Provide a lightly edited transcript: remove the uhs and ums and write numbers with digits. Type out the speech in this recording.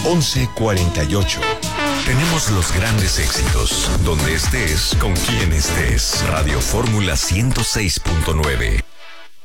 1148. Tenemos los grandes éxitos, donde estés, con quien estés. Radio Fórmula 106.9.